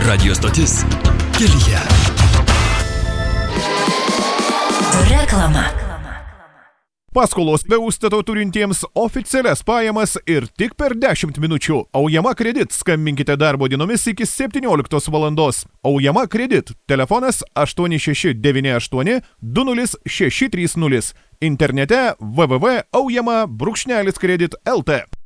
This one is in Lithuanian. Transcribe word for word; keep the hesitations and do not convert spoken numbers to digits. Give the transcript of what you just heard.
Radio stotis kelyje. Reklama. Paskolos be užstato turintiems oficialias pajamas ir tik per dešimt minučių. Aujama Kredit. Skambinkite darbo dienomis iki septynioliktos valandos. Aujama Kredit. Telefonas aštuoni šeši devyni aštuoni du nulis šeši trys nulis. Internete w w w taškas aujama brūkšnelis kredit taškas l t.